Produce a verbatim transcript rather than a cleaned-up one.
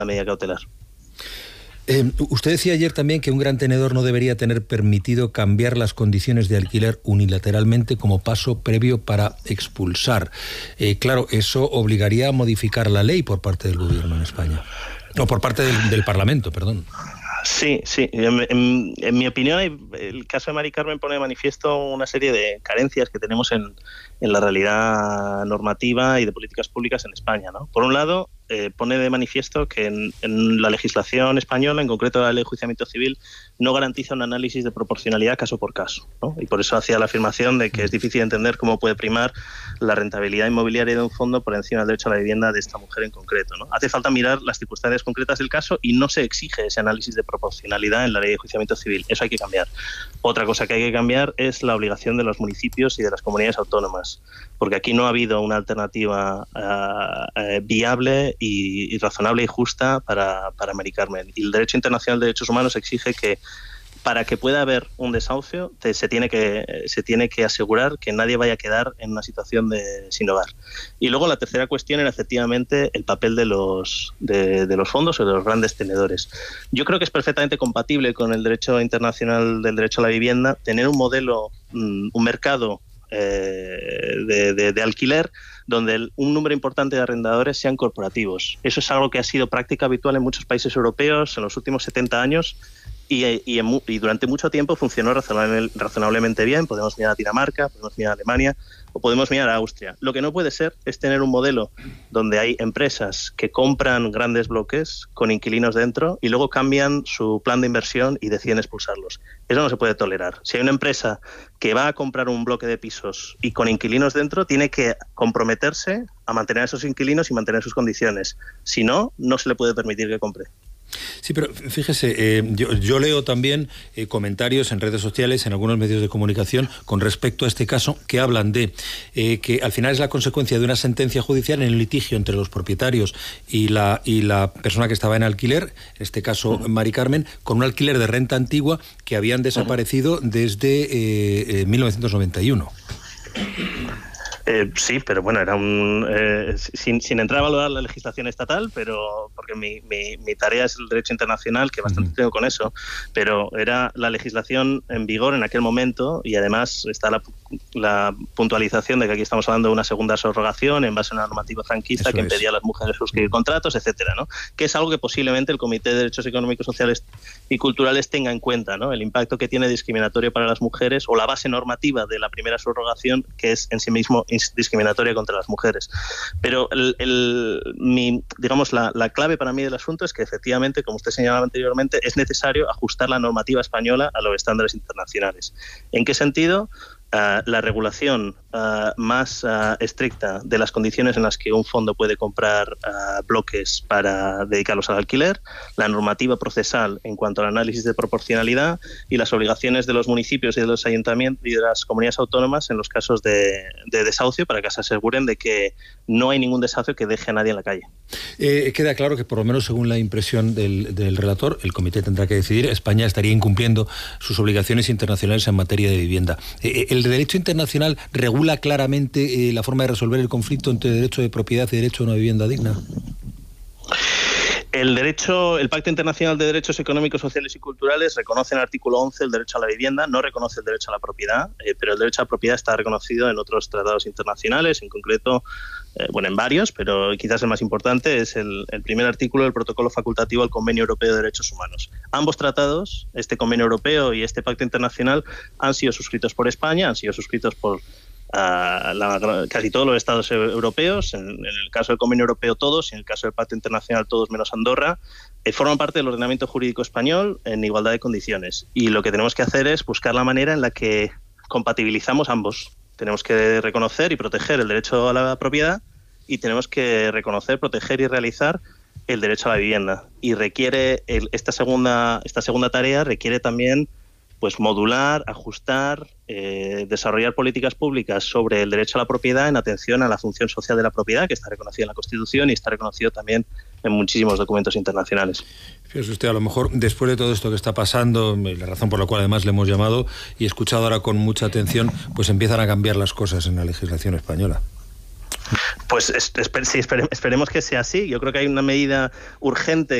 medida cautelar. Eh, usted decía ayer también que un gran tenedor no debería tener permitido cambiar las condiciones de alquiler unilateralmente como paso previo para expulsar. Eh, claro, eso obligaría a modificar la ley por parte del gobierno en España. O por parte del, del Parlamento, perdón. Sí, sí. En, en, en mi opinión, el caso de Mari Carmen pone de manifiesto una serie de carencias que tenemos en, en la realidad normativa y de políticas públicas en España, ¿no? Por un lado, eh, pone de manifiesto que en, en la legislación española, en concreto la Ley de Enjuiciamiento Civil, no garantiza un análisis de proporcionalidad caso por caso, ¿no? Y por eso hacía la afirmación de que es difícil entender cómo puede primar la rentabilidad inmobiliaria de un fondo por encima del derecho a la vivienda de esta mujer en concreto, ¿no? Hace falta mirar las circunstancias concretas del caso y no se exige ese análisis de proporcionalidad en la Ley de Enjuiciamiento Civil. Eso hay que cambiar. Otra cosa que hay que cambiar es la obligación de los municipios y de las comunidades autónomas, porque aquí no ha habido una alternativa uh, uh, viable y, y razonable y justa para, para Mari Carmen. Y el derecho internacional de derechos humanos exige que para que pueda haber un desahucio te, se, tiene que, se tiene que asegurar que nadie vaya a quedar en una situación de sin hogar. Y luego la tercera cuestión era efectivamente el papel de los, de, de los fondos o de los grandes tenedores. Yo creo que es perfectamente compatible con el derecho internacional del derecho a la vivienda tener un modelo, un mercado eh, de, de, de alquiler donde el, un número importante de arrendadores sean corporativos. Eso es algo que ha sido práctica habitual en muchos países europeos en los últimos setenta años. Y, y, en, y durante mucho tiempo funcionó razonable, razonablemente bien. Podemos mirar a Dinamarca, podemos mirar a Alemania o podemos mirar a Austria. Lo que no puede ser es tener un modelo donde hay empresas que compran grandes bloques con inquilinos dentro y luego cambian su plan de inversión y deciden expulsarlos. Eso no se puede tolerar. Si hay una empresa que va a comprar un bloque de pisos y con inquilinos dentro, tiene que comprometerse a mantener a esos inquilinos y mantener sus condiciones. Si no, no se le puede permitir que compre. Sí, pero fíjese, eh, yo, yo leo también eh, comentarios en redes sociales, en algunos medios de comunicación, con respecto a este caso, que hablan de eh, que al final es la consecuencia de una sentencia judicial en el litigio entre los propietarios y la, y la persona que estaba en alquiler, en este caso Mari Carmen, con un alquiler de renta antigua que habían desaparecido desde eh, eh, mil novecientos noventa y uno. Eh, sí, pero bueno, era un eh, sin, sin entrar a valorar la legislación estatal, pero porque mi, mi, mi tarea es el derecho internacional, que bastante uh-huh. tengo con eso, pero era la legislación en vigor en aquel momento y además está la, la puntualización de que aquí estamos hablando de una segunda subrogación en base a una normativa franquista eso que impedía es. a las mujeres suscribir contratos, etcétera, ¿no? Que es algo que posiblemente el Comité de Derechos Económicos, Sociales y Culturales tenga en cuenta, ¿no? El impacto que tiene discriminatorio para las mujeres o la base normativa de la primera subrogación, que es en sí mismo discriminatoria contra las mujeres. Pero el, el, mi, digamos la, la clave para mí del asunto es que efectivamente, como usted señalaba anteriormente, es necesario ajustar la normativa española a los estándares internacionales. ¿En qué sentido? Uh, la regulación uh, más uh, estricta de las condiciones en las que un fondo puede comprar uh, bloques para dedicarlos al alquiler, la normativa procesal en cuanto al análisis de proporcionalidad y las obligaciones de los municipios y de los ayuntamientos y de las comunidades autónomas en los casos de, de desahucio para que se aseguren de que no hay ningún desahucio que deje a nadie en la calle. Eh, queda claro que por lo menos según la impresión del, del relator, el comité tendrá que decidir, España estaría incumpliendo sus obligaciones internacionales en materia de vivienda. Eh, el derecho internacional regula claramente eh, la forma de resolver el conflicto entre derecho de propiedad y derecho a una vivienda digna. El derecho, el Pacto Internacional de Derechos Económicos, Sociales y Culturales reconoce en el artículo once el derecho a la vivienda, no reconoce el derecho a la propiedad, eh, pero el derecho a la propiedad está reconocido en otros tratados internacionales, en concreto, eh, bueno, en varios, pero quizás el más importante es el, el primer artículo del protocolo facultativo al Convenio Europeo de Derechos Humanos. Ambos tratados, este Convenio Europeo y este Pacto Internacional, han sido suscritos por España, han sido suscritos por a la, casi todos los estados europeos, en, en el caso del Convenio Europeo todos, y en el caso del Pacto Internacional todos menos Andorra, eh, forman parte del ordenamiento jurídico español en igualdad de condiciones. Y lo que tenemos que hacer es buscar la manera en la que compatibilizamos ambos. Tenemos que reconocer y proteger el derecho a la propiedad y tenemos que reconocer, proteger y realizar el derecho a la vivienda. Y requiere el, esta segunda esta segunda tarea requiere también pues modular, ajustar, eh, desarrollar políticas públicas sobre el derecho a la propiedad en atención a la función social de la propiedad, que está reconocida en la Constitución y está reconocido también en muchísimos documentos internacionales. Fíjese usted, a lo mejor después de todo esto que está pasando, la razón por la cual además le hemos llamado y escuchado ahora con mucha atención, pues empiezan a cambiar las cosas en la legislación española. Pues esper, sí, espere, esperemos que sea así. Yo creo que hay una medida urgente